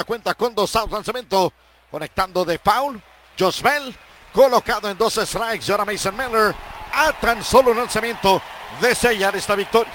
cuenta con 2 outs. Lanzamiento conectando de foul. Josh Bell colocado en 2 strikes. Y ahora Mason Miller a tan solo un lanzamiento de sellar esta victoria.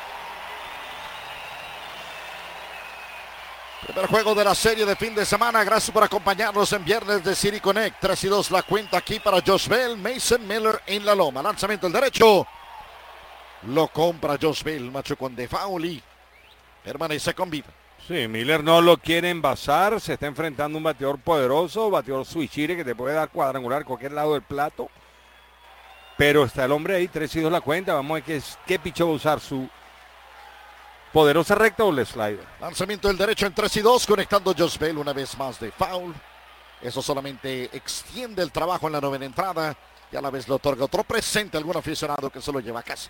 Primer juego de la serie de fin de semana. Gracias por acompañarnos en viernes de City Connect. 3-2 la cuenta aquí para Josh Bell. Mason Miller en la loma. Lanzamiento el derecho. Lo compra Josh Bell. Macho con de foul y permanece con vida. Sí, Miller no lo quiere envasar. Se está enfrentando a un bateador poderoso. Bateador switchire que te puede dar cuadrangular a cualquier lado del plato. Pero está el hombre ahí. 3-2 la cuenta. Vamos a ver qué pichó va a usar, su poderosa recta o el slider. Lanzamiento del derecho en 3-2, conectando Josh Bell una vez más de foul. Eso solamente extiende el trabajo en la novena entrada y a la vez le otorga otro presente a algún aficionado que se lo lleva a casa.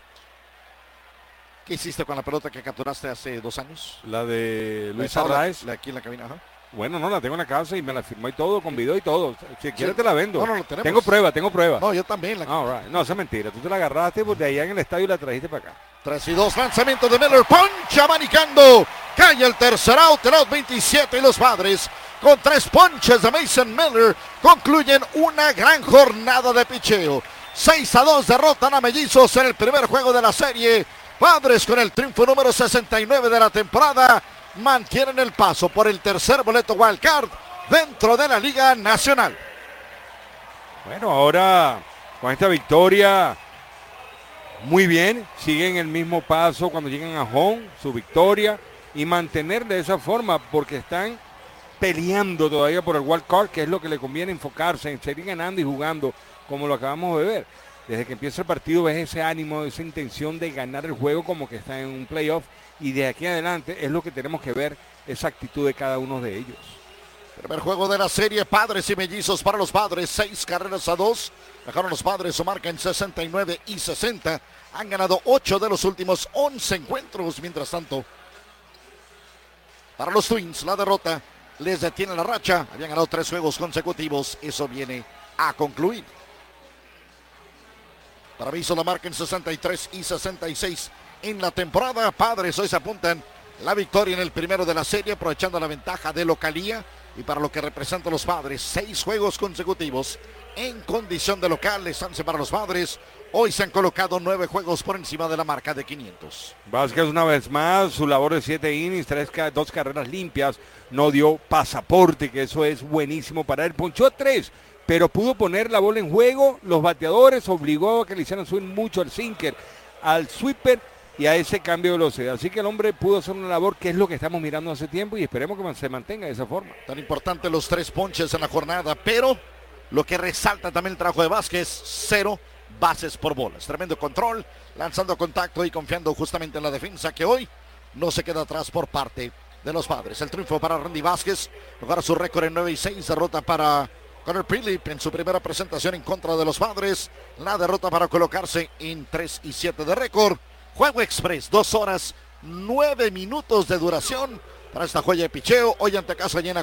¿Qué hiciste con la pelota que capturaste hace 2 años? La de Luis Arraez. Aquí en la cabina, ajá. Bueno, no, la tengo en la casa y me la firmó y todo, con video y todo. Si quieres te la vendo. No, lo tenemos. Tengo prueba. No, yo también. Right. No, esa es mentira. Tú te la agarraste porque allá en el estadio y la trajiste para acá. 3-2, lanzamiento de Miller, poncha abanicando. Cae el tercer out, el out 27 y los Padres con 3 ponches de Mason Miller concluyen una gran jornada de picheo. 6-2 derrotan a Mellizos en el primer juego de la serie. Padres con el triunfo número 69 de la temporada mantienen el paso por el tercer boleto wild card dentro de la Liga Nacional. Bueno, ahora con esta victoria, muy bien, siguen el mismo paso cuando llegan a home, su victoria, y mantener de esa forma porque están peleando todavía por el wild card, que es lo que le conviene enfocarse en seguir ganando y jugando como lo acabamos de ver. Desde que empieza el partido ves ese ánimo, esa intención de ganar el juego como que está en un playoff, y de aquí adelante es lo que tenemos que ver, esa actitud de cada uno de ellos. Primer juego de la serie, Padres y Mellizos para los Padres, 6-2. Dejaron los Padres su marca en 69 y 60. Han ganado 8 de los últimos 11 encuentros. Mientras tanto, para los Twins, la derrota les detiene la racha. Habían ganado 3 juegos consecutivos. Eso viene a concluir. Para mí hizo la marca en 63 y 66 en la temporada. Padres hoy se apuntan la victoria en el primero de la serie, aprovechando la ventaja de localía. Y para lo que representan los Padres, 6 juegos consecutivos en condición de local. Estancia para los Padres. Hoy se han colocado 9 juegos por encima de la marca de 500. Vázquez una vez más, su labor de 7 innings, 2 carreras limpias. No dio pasaporte, que eso es buenísimo para él. Ponchó 3. Pero pudo poner la bola en juego, los bateadores, obligó a que le hicieran subir mucho al sinker, al sweeper y a ese cambio de velocidad. Así que el hombre pudo hacer una labor que es lo que estamos mirando hace tiempo y esperemos que se mantenga de esa forma. Tan importante los 3 ponches en la jornada, pero lo que resalta también el trabajo de Vázquez, 0 bases por bolas. Tremendo control, lanzando contacto y confiando justamente en la defensa que hoy no se queda atrás por parte de los Padres. El triunfo para Randy Vázquez, lograr su récord en 9-6, derrota para Connor Phillip en su primera presentación en contra de los Padres. La derrota para colocarse en 3-7 de récord. Juego express, 2 horas, 9 minutos de duración para esta joya de picheo. Hoy ante casa llena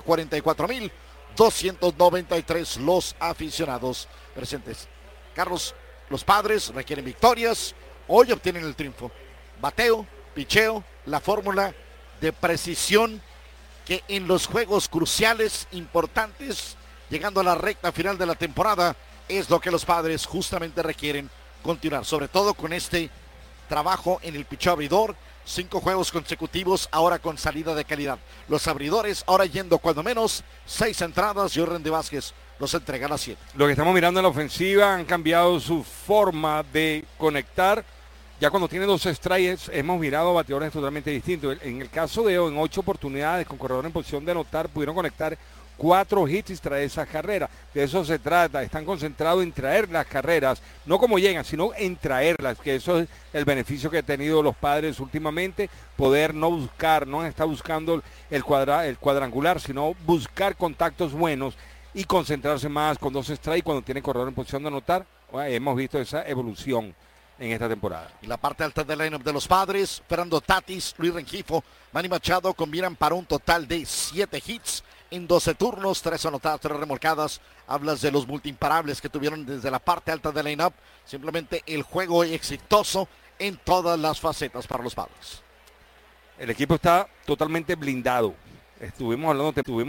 44,293 los aficionados presentes. Carlos, los Padres requieren victorias. Hoy obtienen el triunfo. Bateo, picheo, la fórmula de precisión que en los juegos cruciales, importantes, llegando a la recta final de la temporada, es lo que los Padres justamente requieren continuar, sobre todo con este trabajo en el picheo abridor. 5 juegos consecutivos, ahora con salida de calidad. Los abridores ahora yendo cuando menos 6 entradas y Randy Vázquez los entrega a las 7. Lo que estamos mirando en la ofensiva, han cambiado su forma de conectar. Ya cuando tiene 2 strikes, hemos mirado bateadores totalmente distintos. En el caso de hoy, en 8 oportunidades con corredor en posición de anotar, pudieron conectar 4 hits y traer esas carreras. De eso se trata, están concentrados en traer las carreras, no como llegan, sino en traerlas, que eso es el beneficio que han tenido los Padres últimamente, poder no buscar, no está buscando el cuadrangular, sino buscar contactos buenos y concentrarse más con 2 strikes cuando tiene corredor en posición de anotar. Hemos visto esa evolución en esta temporada. Y la parte alta del lineup de los Padres, Fernando Tatis, Luis Rengifo, Manny Machado combinan para un total de 7 hits en 12 turnos, 3 anotadas, 3 remolcadas. Hablas de los multiimparables que tuvieron desde la parte alta del line-up. Simplemente el juego exitoso en todas las facetas para los Padres. El equipo está totalmente blindado. Estuvimos hablando